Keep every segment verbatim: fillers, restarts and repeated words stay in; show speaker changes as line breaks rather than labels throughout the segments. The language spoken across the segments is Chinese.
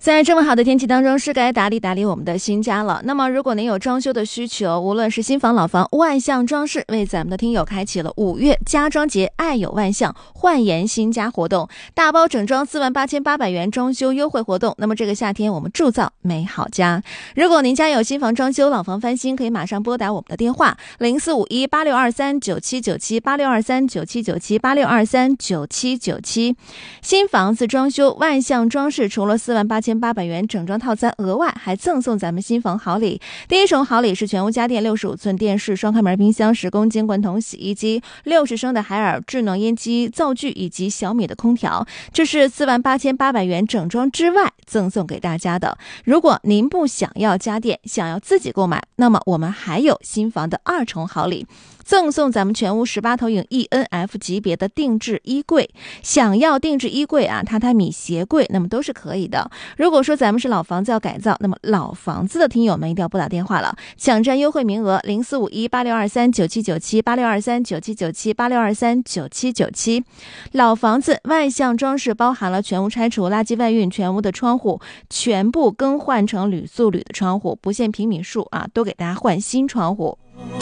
在这么好的天气当中，是该打理打理我们的新家了。那么如果您有装修的需求，无论是新房老房，万象装饰为咱们的听友开启了五月家装节爱有万象焕颜新家活动，大包整装四万八千八百元装修优惠活动。那么这个夏天我们铸造美好家。如果您家有新房装修、老房翻新，可以马上拨打我们的电话零四五一八六二三九七九七八六二三九七九七八六二三九七九七。新房子装修，万象装饰除了四万八千八百元整装套餐，额外还赠送咱们新房好礼。第一重好礼是全屋家电六十五寸电视、双开门冰箱、十公斤滚筒洗衣机、六十升的海尔智能烟机灶具以及小米的空调，这是四万八千八百元整装之外赠送给大家的。如果您不想要家电，想要自己购买，那么我们还有新房的二重好礼，赠送咱们全屋十八投影 E N F 级别的定制衣柜。想要定制衣柜啊、榻榻米鞋柜，那么都是可以的。如果说咱们是老房子要改造，那么老房子的听友们一定要拨打电话了，抢占优惠名额零四五一八六二三九七九七八六二三九七九七八六二三九七九七。老房子万象装饰包含了全屋拆除、垃圾外运，全屋的窗户全部更换成铝塑铝的窗户，不限平米数啊，都给大家换新窗户。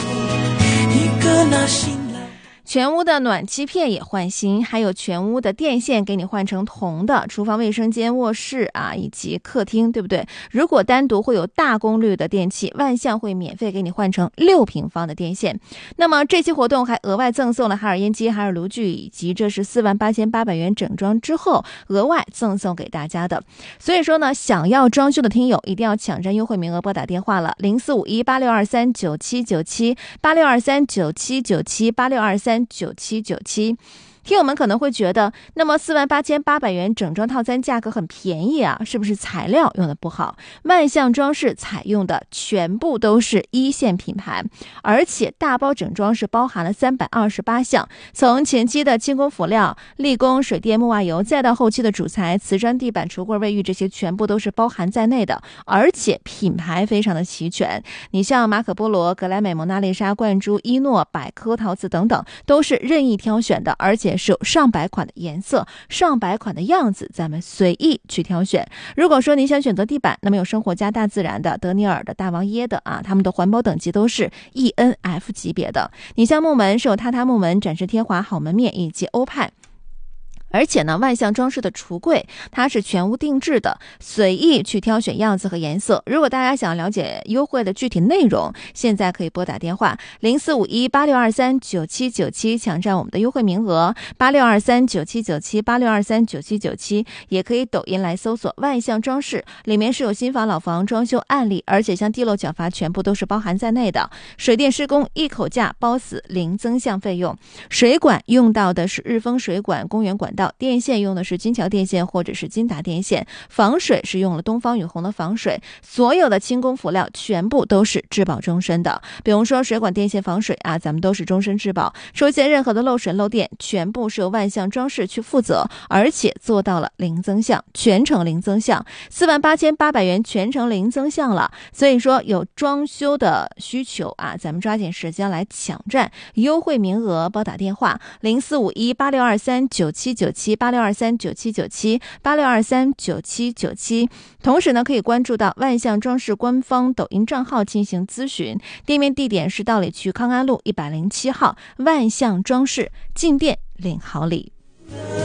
全屋的暖气片也换新，还有全屋的电线给你换成铜的，厨房、卫生间、卧室啊，以及客厅，对不对？如果单独会有大功率的电器，万象会免费给你换成六平方的电线。那么这期活动还额外赠送了海尔烟机、海尔炉具，以及这是四万八千八百元整装之后额外赠送给大家的。所以说呢，想要装修的听友一定要抢占优惠名额，拨打电话了零四五一八六二三九七九七八六二三九七九七八六二三九七九七。听友们可能会觉得，那么四万八千八百元整装套餐价格很便宜啊，是不是材料用的不好？万象装饰采用的全部都是一线品牌，而且大包整装是包含了三百二十八项，从前期的轻工辅料、立工、水电、木瓦油，再到后期的主材、瓷砖、地板、橱柜、卫浴，这些全部都是包含在内的，而且品牌非常的齐全。你像马可波罗、格莱美、蒙娜丽莎、冠珠、伊诺、百科陶瓷等等，都是任意挑选的，而且是有上百款的颜色、上百款的样子，咱们随意去挑选。如果说您想选择地板，那么有生活家、大自然的、德尼尔的、大王椰的啊，他们的环保等级都是 E N F 级别的。你像木门是有榻榻木门、展示天华、好门面以及欧派。而且呢，万象装饰的橱柜它是全屋定制的，随意去挑选样子和颜色。如果大家想了解优惠的具体内容，现在可以拨打电话零四五一八六二三九七九七，抢占我们的优惠名额八六二三九七九七八六二三九七九七，也可以抖音来搜索万象装饰，里面是有新房老房装修案例，而且像地漏缴罚全部都是包含在内的。水电施工一口价包死，零增项费用。水管用到的是日丰水管、公园管道，电线用的是金桥电线或者是金达电线，防水是用了东方雨虹的防水，所有的轻工辅料全部都是质保终身的。比如说水管电线防水啊，咱们都是终身质保，出现任何的漏水漏电，全部是由万象装饰去负责，而且做到了零增项，全程零增项，四万八千八百元全程零增项了。所以说有装修的需求啊，咱们抓紧时间来抢占优惠名额，拨打电话零四五一八六二三九七九七八六二三九七九七八六二三九七九七。同时呢，可以关注到万象装饰官方抖音账号进行咨询，店面地点是道里区康安路一百零七号，万象装饰进店领好礼。